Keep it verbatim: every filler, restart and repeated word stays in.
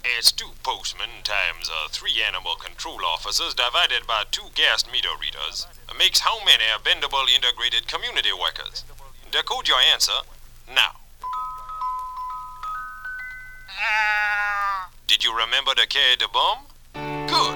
It's two postmen times uh, three animal control officers divided by two gas meter readers makes how many bendable integrated community workers? Decode your answer now. Did you remember to carry the bomb?